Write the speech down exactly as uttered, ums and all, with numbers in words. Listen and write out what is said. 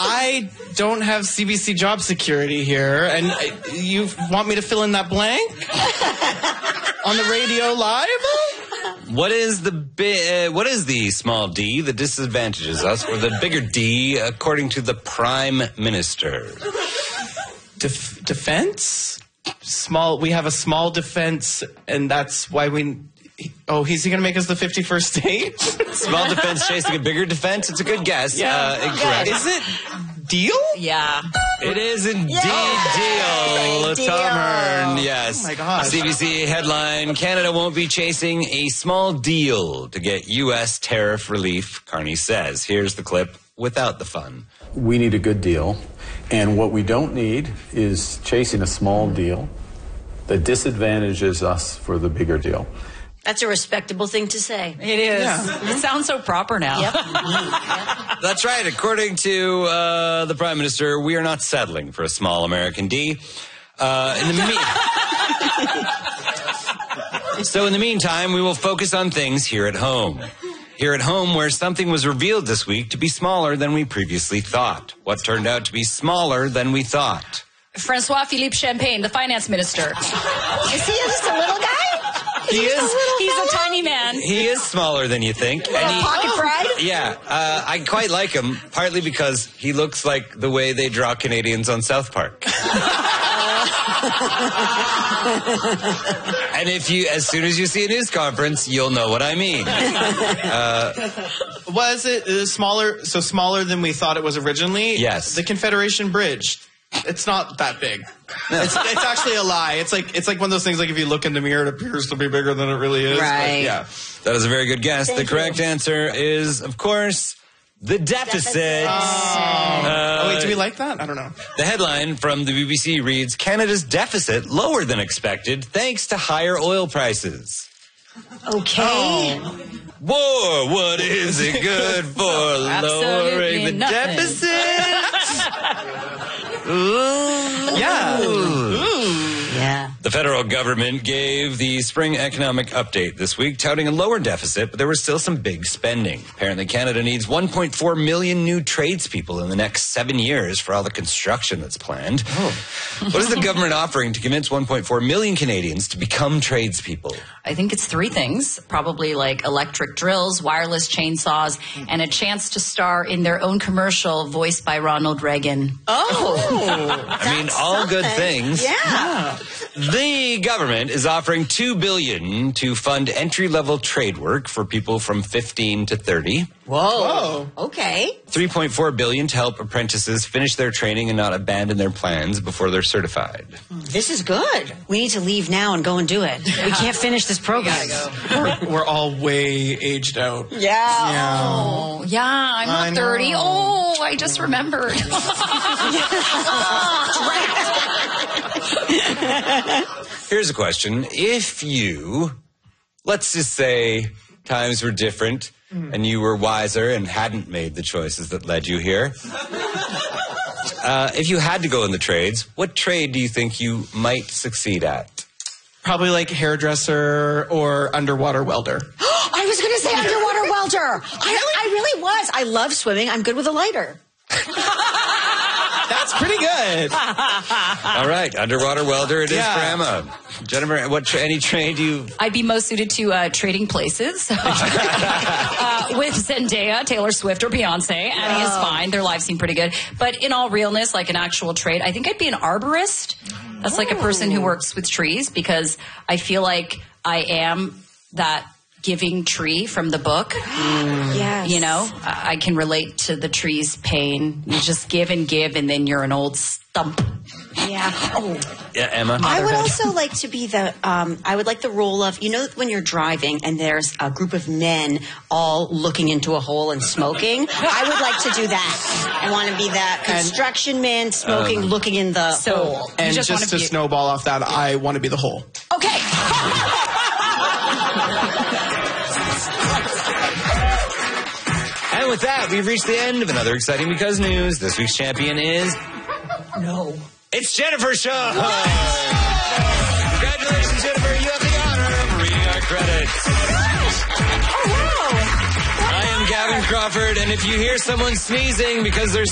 I don't have C B C job security here, and you want me to fill in that blank on the radio live? What is the bi- uh, what is the small d that disadvantages us, or the bigger D, according to the Prime Minister? Def- defense? Small. We have a small defense, and that's why we. Oh, he's he going to make us the fifty-first state? Small defense chasing a bigger defense? It's a good guess. Yeah. Uh, incorrect. Is it deal? Yeah. It is indeed Yeah. deal. Deal. Tom Hearn, yes. Oh, my gosh. C B C headline, Canada won't be chasing a small deal to get U S tariff relief, Carney says. Here's the clip without the fun. We need a good deal, and what we don't need is chasing a small deal that disadvantages us for the bigger deal. That's a respectable thing to say. It is. Yeah. It sounds so proper now. Yep. That's right. According to uh, the Prime Minister, we are not settling for a small American D. Uh, in the me- so in the meantime, we will focus on things here at home. Here at home, where something was revealed this week to be smaller than we previously thought. What turned out to be smaller than we thought? Francois Philippe Champagne, the finance minister. Is he just a little guy? He is. He's a tiny man. He is smaller than you think. And he, Pocket pride? yeah, uh, I quite like him, partly because he looks like the way they draw Canadians on South Park. And if you, as soon as you see a news conference, you'll know what I mean. Uh, Was it uh, smaller? So smaller than we thought it was originally? Yes. The Confederation Bridge. It's not that big. It's, it's actually a lie. It's like it's like one of those things. Like if you look in the mirror, it appears to be bigger than it really is. Right. But yeah. that is a very good guess. Thank the correct you. answer is, of course, the deficit. Deficit. Uh, Oh wait, do we like that? I don't know. The headline from the B B C reads, Canada's deficit lower than expected thanks to higher oil prices. Okay. War, what is it good for? Lowering the nothing. deficit? Yeah. Yeah. The federal government gave the spring economic update this week, touting a lower deficit, but there was still some big spending. Apparently, Canada needs one point four million new tradespeople in the next seven years for all the construction that's planned. Oh. What is the government offering to convince one point four million Canadians to become tradespeople? I think it's three things, probably like electric drills, wireless chainsaws, and a chance to star in their own commercial voiced by Ronald Reagan. Oh. I mean, all good things. Yeah. The government is offering two billion dollars to fund entry-level trade work for people from fifteen to thirty. Whoa. Okay. three point four billion dollars to help apprentices finish their training and not abandon their plans before they're certified. This is good. We need to leave now and go and do it. We can't finish this program. We're, we're all way aged out. Yeah. Yeah. Oh, yeah, I'm I not know. thirty. Oh, I just remembered. Here's a question. If you, let's just say times were different and you were wiser and hadn't made the choices that led you here, uh, if you had to go in the trades, what trade do you think you might succeed at? Probably like hairdresser or underwater welder. I was going to say underwater welder. I, I really was. I love swimming. I'm good with a lighter. That's pretty good. All right, underwater welder it is Yeah. for Emma. Jennifer, what tra- any trade you... I'd be most suited to uh, trading places uh, with Zendaya, Taylor Swift, or Beyonce. Annie is fine. Their lives seem pretty good. But in all realness, like an actual trade, I think I'd be an arborist. That's like a person who works with trees, because I feel like I am that giving tree from the book. Yes. You know, I I can relate to the tree's pain. You just give and give, and then you're an old stump. Yeah. Oh. Yeah, Emma? I would also like to be the, um, I would like the role of, you know, when you're driving and there's a group of men all looking into a hole and smoking. I would like to do that. I want to be that construction man smoking, Um, looking in the So, hole. you And just, just, want to be snowball off that, I want to be the hole. Okay. And with that, we've reached the end of another exciting Because news. This week's champion is... No. It's Jennifer Shaw! Congratulations, Jennifer. You have the honor of reading our credits. I am Gavin Crawford, and if you hear someone sneezing because there's